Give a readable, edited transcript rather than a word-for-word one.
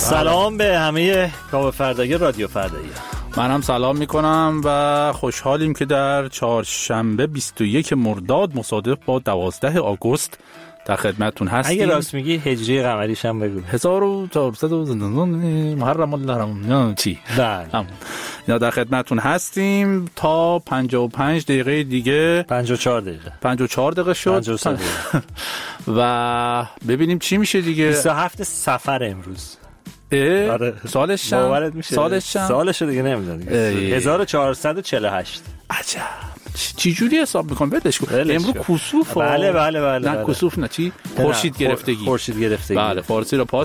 سلام به همه کاوه فردایی رادیو فردایی. من هم سلام میکنم و خوشحالیم که در چهارشنبه 21 مرداد مصادف با 12 آگوست در خدمتتون هستیم. اگه راست میگی هجری قمریش هم بگو. 1400 محرم الله چی؟ بله. اینا در خدمتتون هستیم تا 55 دقیقه دیگه. 54 دقیقه. 54 دقیقه شد. 53 دقیقه. و ببینیم چی میشه دیگه. 27 صفر امروز. آره. سالش سالش دیگه نمیدونم. 1448. عجب. چی جوری حساب میکنم؟ بدش کن. امروز کسوف. بله. نه کسوف نه چی؟ خورشید گرفتگی. خورشید گرفتگی. بله فارسی رو پاس